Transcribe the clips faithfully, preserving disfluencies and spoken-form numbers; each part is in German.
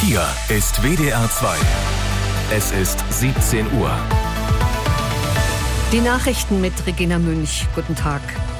Hier ist W D R zwei. Es ist siebzehn Uhr. Die Nachrichten mit Regina Münch. Guten Tag.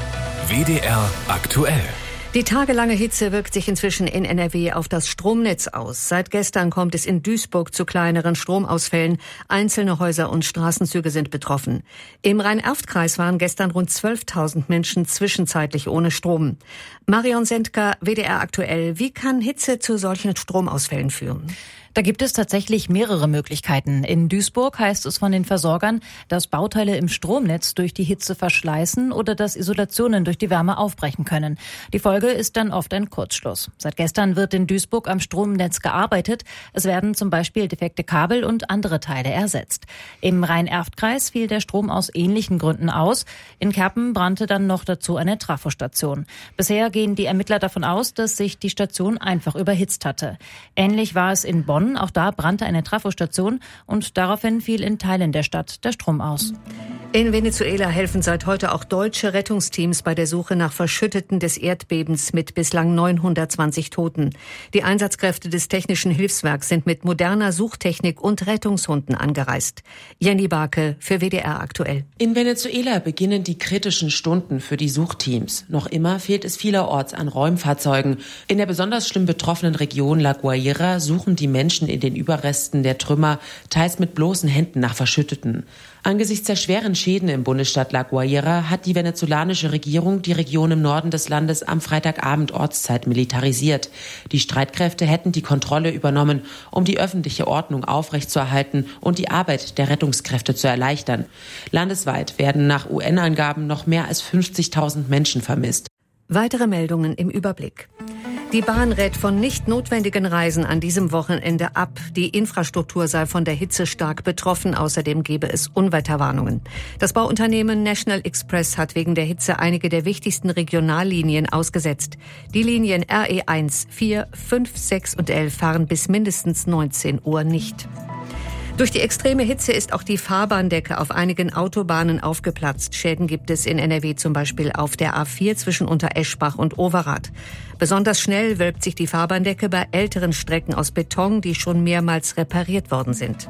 W D R aktuell. Die tagelange Hitze wirkt sich inzwischen in N R W auf das Stromnetz aus. Seit gestern kommt es in Duisburg zu kleineren Stromausfällen. Einzelne Häuser und Straßenzüge sind betroffen. Im Rhein-Erft-Kreis waren gestern rund zwölftausend Menschen zwischenzeitlich ohne Strom. Marion Sendker, W D R aktuell. Wie kann Hitze zu solchen Stromausfällen führen? Da gibt es tatsächlich mehrere Möglichkeiten. In Duisburg heißt es von den Versorgern, dass Bauteile im Stromnetz durch die Hitze verschleißen oder dass Isolationen durch die Wärme aufbrechen können. Die Folge ist dann oft ein Kurzschluss. Seit gestern wird in Duisburg am Stromnetz gearbeitet. Es werden zum Beispiel defekte Kabel und andere Teile ersetzt. Im Rhein-Erft-Kreis fiel der Strom aus ähnlichen Gründen aus. In Kerpen brannte dann noch dazu eine Trafostation. Bisher gehen die Ermittler davon aus, dass sich die Station einfach überhitzt hatte. Ähnlich war es in Bonn. Auch da brannte eine Trafostation und daraufhin fiel in Teilen der Stadt der Strom aus. In Venezuela helfen seit heute auch deutsche Rettungsteams bei der Suche nach Verschütteten des Erdbebens mit bislang neunhundertzwanzig Toten. Die Einsatzkräfte des Technischen Hilfswerks sind mit moderner Suchtechnik und Rettungshunden angereist. Jenny Barke für W D R aktuell. In Venezuela beginnen die kritischen Stunden für die Suchteams. Noch immer fehlt es vielerorts an Räumfahrzeugen. In der besonders schlimm betroffenen Region La Guaira suchen die Menschen in den Überresten der Trümmer, teils mit bloßen Händen nach Verschütteten. Angesichts der schweren Schäden im Bundesstaat La Guaira hat die venezolanische Regierung die Region im Norden des Landes am Freitagabend Ortszeit militarisiert. Die Streitkräfte hätten die Kontrolle übernommen, um die öffentliche Ordnung aufrechtzuerhalten und die Arbeit der Rettungskräfte zu erleichtern. Landesweit werden nach U N-Angaben noch mehr als fünfzigtausend Menschen vermisst. Weitere Meldungen im Überblick. Die Bahn rät von nicht notwendigen Reisen an diesem Wochenende ab. Die Infrastruktur sei von der Hitze stark betroffen. Außerdem gebe es Unwetterwarnungen. Das Bauunternehmen National Express hat wegen der Hitze einige der wichtigsten Regionallinien ausgesetzt. Die Linien R E eins, vier, fünf, sechs und elf fahren bis mindestens neunzehn Uhr nicht. Durch die extreme Hitze ist auch die Fahrbahndecke auf einigen Autobahnen aufgeplatzt. Schäden gibt es in N R W zum Beispiel auf der A vier zwischen Untereschbach und Overath. Besonders schnell wölbt sich die Fahrbahndecke bei älteren Strecken aus Beton, die schon mehrmals repariert worden sind.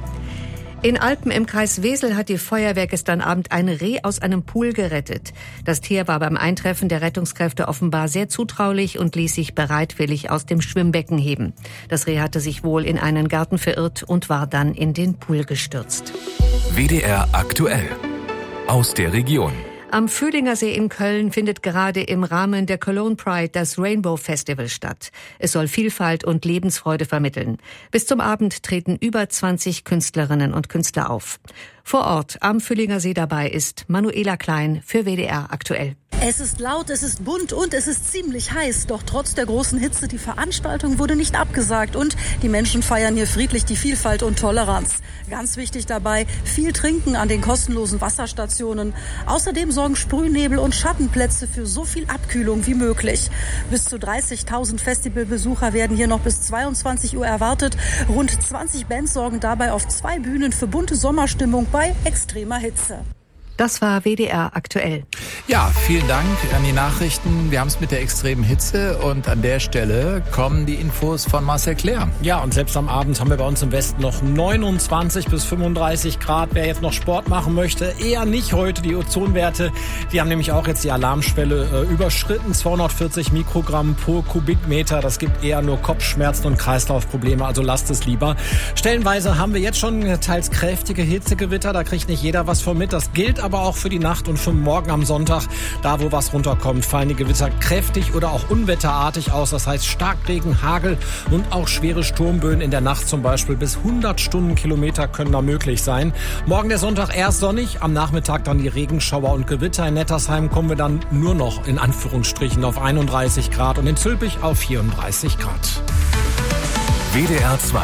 In Alpen im Kreis Wesel hat die Feuerwehr gestern Abend ein Reh aus einem Pool gerettet. Das Tier war beim Eintreffen der Rettungskräfte offenbar sehr zutraulich und ließ sich bereitwillig aus dem Schwimmbecken heben. Das Reh hatte sich wohl in einen Garten verirrt und war dann in den Pool gestürzt. W D R aktuell. Aus der Region. Am Fühlinger See in Köln findet gerade im Rahmen der Cologne Pride das Rainbow Festival statt. Es soll Vielfalt und Lebensfreude vermitteln. Bis zum Abend treten über zwanzig Künstlerinnen und Künstler auf. Vor Ort am Fühlinger See dabei ist Manuela Klein für W D R aktuell. Es ist laut, es ist bunt und es ist ziemlich heiß. Doch trotz der großen Hitze, die Veranstaltung wurde nicht abgesagt. Und die Menschen feiern hier friedlich die Vielfalt und Toleranz. Ganz wichtig dabei, viel trinken an den kostenlosen Wasserstationen. Außerdem sorgen Sprühnebel und Schattenplätze für so viel Abkühlung wie möglich. Bis zu dreißigtausend Festivalbesucher werden hier noch bis zweiundzwanzig Uhr erwartet. Rund zwanzig Bands sorgen dabei auf zwei Bühnen für bunte Sommerstimmung bei extremer Hitze. Das war W D R aktuell. Ja, vielen Dank an die Nachrichten. Wir haben es mit der extremen Hitze und an der Stelle kommen die Infos von Marcel Claire. Ja, und selbst am Abend haben wir bei uns im Westen noch neunundzwanzig bis fünfunddreißig Grad. Wer jetzt noch Sport machen möchte, eher nicht heute. Die Ozonwerte, die haben nämlich auch jetzt die Alarmschwelle äh, überschritten. zweihundertvierzig Mikrogramm pro Kubikmeter. Das gibt eher nur Kopfschmerzen und Kreislaufprobleme. Also lasst es lieber. Stellenweise haben wir jetzt schon teils kräftige Hitzegewitter. Da kriegt nicht jeder was von mit. Das gilt aber auch für die Nacht und für morgen am Sonntag. Da, wo was runterkommt, fallen die Gewitter kräftig oder auch unwetterartig aus. Das heißt Starkregen, Hagel und auch schwere Sturmböen in der Nacht zum Beispiel. Bis hundert Stundenkilometer können da möglich sein. Morgen der Sonntag erst sonnig, am Nachmittag dann die Regenschauer und Gewitter. In Nettersheim kommen wir dann nur noch in Anführungsstrichen auf einunddreißig Grad und in Zülpich auf vierunddreißig Grad. W D R zwei.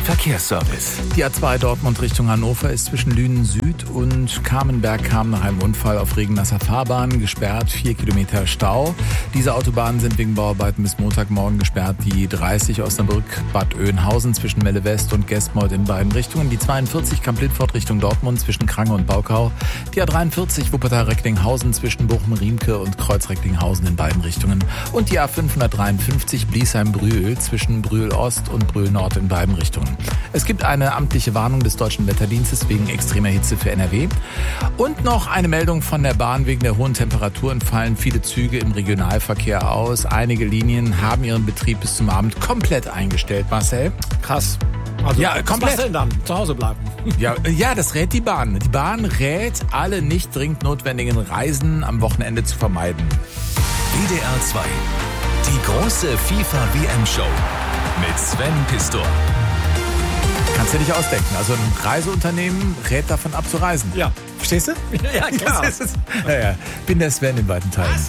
Verkehrsservice. Die A zwei Dortmund Richtung Hannover ist zwischen Lünen Süd und Kamenberg kam nach einem Unfall auf regennasser Fahrbahn gesperrt, vier Kilometer Stau. Diese Autobahnen sind wegen Bauarbeiten bis Montagmorgen gesperrt. Die dreißig Osnabrück Bad Oeynhausen zwischen Melle West und Gestmold in beiden Richtungen. Die zweiundvierzig Kamp-Lintfort Richtung Dortmund zwischen Krange und Baukau. Die A dreiundvierzig Wuppertal-Recklinghausen zwischen Bochum-Riemke und Kreuz-Recklinghausen in beiden Richtungen. Und die A fünfhundertdreiundfünfzig Bliesheim-Brühl zwischen Brühl Ost und Brühl Nord in beiden Richtungen. Es gibt eine amtliche Warnung des Deutschen Wetterdienstes wegen extremer Hitze für N R W. Und noch eine Meldung von der Bahn: Wegen der hohen Temperaturen fallen viele Züge im Regionalverkehr aus. Einige Linien haben ihren Betrieb bis zum Abend komplett eingestellt, Marcel. Krass. Also, ja, komplett. Was denn dann? Zu Hause bleiben. Ja, ja, das rät die Bahn. Die Bahn rät, alle nicht dringend notwendigen Reisen am Wochenende zu vermeiden. W D R zwei. Die große FIFA-W M-Show mit Sven Pistor. Kannst du dir nicht ausdenken. Also ein Reiseunternehmen rät davon ab zu reisen. Ja. Verstehst du? Ja, klar. Ja, ja. Bin der Sven in weiten Teilen.